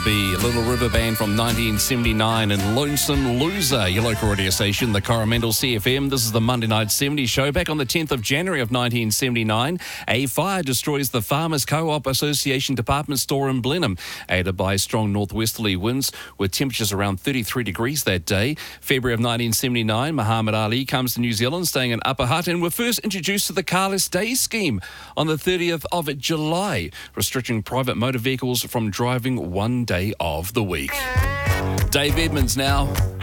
The Little River Band from 1979 and Lonesome Loser, your local radio station, the Coromandel CFM. This is the Monday Night 70s show. Back on the 10th of January of 1979, a fire destroys the Farmers Co-op Association department store in Blenheim, aided by strong northwesterly winds with temperatures around 33 degrees that day. February of 1979, Muhammad Ali comes to New Zealand, staying in Upper Hutt, and we're first introduced to the Carless Day scheme on the 30th of July, restricting private motor vehicles from driving one day of the week. Dave Edmonds now.